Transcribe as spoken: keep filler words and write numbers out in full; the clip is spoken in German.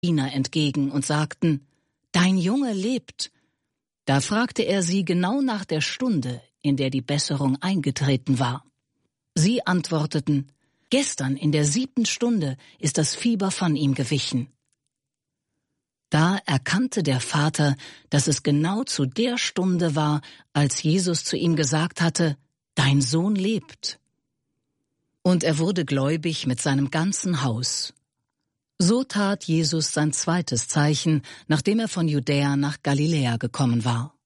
Diener entgegen und sagten: »Dein Junge lebt.« Da fragte er sie genau nach der Stunde, in der die Besserung eingetreten war. Sie antworteten: »Gestern in der siebten Stunde ist das Fieber von ihm gewichen.« Da erkannte der Vater, dass es genau zu der Stunde war, als Jesus zu ihm gesagt hatte: »Dein Sohn lebt.« Und er wurde gläubig mit seinem ganzen Haus. So tat Jesus sein zweites Zeichen, nachdem er von Judäa nach Galiläa gekommen war.